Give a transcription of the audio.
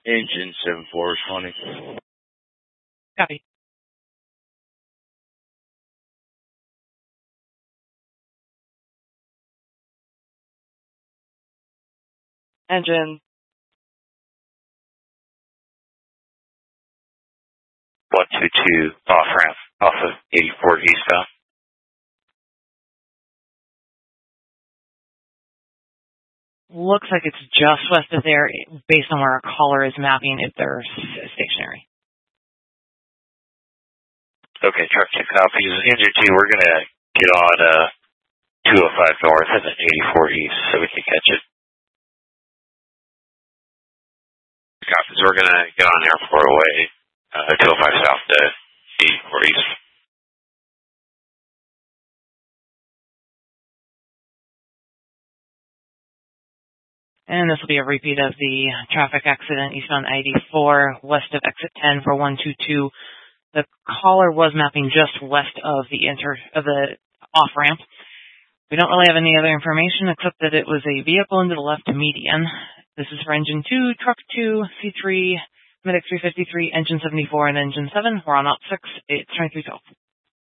Engine 74 responding. Copy. Engine 122 off ramp off of 84 eastbound. looks like it's just west of there based on where our caller is mapping if they're stationary. Okay, truck 2 copies. Engine 2, we're going to get on 205 north and then 84 east so we can catch it. Copies, we're going to get on Airport Away, 205 south to 84 east. And this will be a repeat of the traffic accident eastbound I-84 west of exit 10 for 122. The caller was mapping just west of the off-ramp. We don't really have any other information except that it was a vehicle into the left median. This is for engine 2, truck 2, C3, Medic 353, engine 74, and engine 7. We're on op 6, it's 2312.